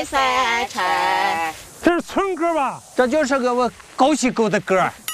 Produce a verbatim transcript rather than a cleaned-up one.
三晨， 这是村歌吧？ 这就是个我高兴狗的歌。